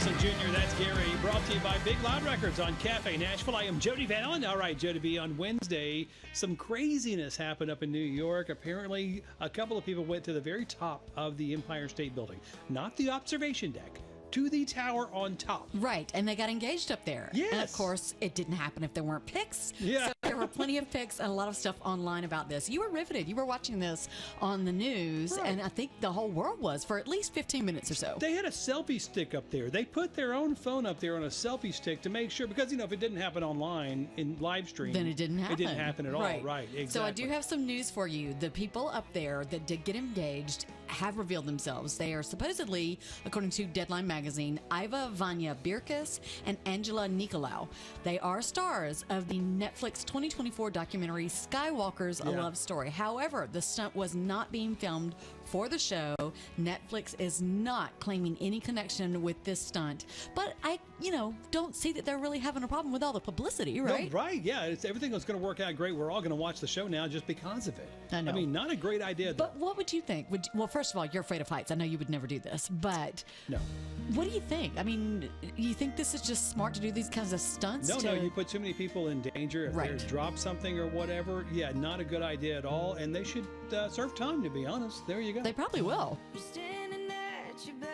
Wilson Jr., that's Gary, brought to you by Big Loud Records on Cafe Nashville. I am Jody Van Allen. All right, Jody B, on Wednesday, some craziness happened up in New York. Apparently, a couple of people went to the very top of the Empire State Building, not the observation deck, to the tower on top. Right, and they got engaged up there. Yes. And of course, it didn't happen if there weren't pics. Yeah. So there were plenty of pics and a lot of stuff online about this. You were riveted. You were watching this on the news, Right. and I think the whole world was for at least 15 minutes or so. They had a selfie stick up there. They put their own phone up there on a selfie stick to make sure, because, if it didn't happen online in live stream, Then it didn't happen. It didn't happen at all. Right, exactly. So I do have some news for you. The people up there that did get engaged have revealed themselves. They are supposedly, according to Deadline magazine, Iva Vanya Birkus and Angela Nicolau. They are stars of the Netflix 2024 documentary Skywalker's A Love Story. However, the stunt was not being filmed for the show. Netflix is not claiming any connection with this stunt. But I, don't see that they're really having a problem with all the publicity, right? No, right, yeah. Everything was going to work out great. We're all going to watch the show now just because of it. I know. I mean, not a great idea, though. But what would you think? Well, first of all, you're afraid of heights. I know you would never do this, but No. what do you think? I mean, you think this is just smart to do these kinds of stunts? No, you put too many people in danger. If Right. they drop something or whatever, not a good idea at all. And they should serve time, to be honest. There you go. They probably will. You're standing at your back.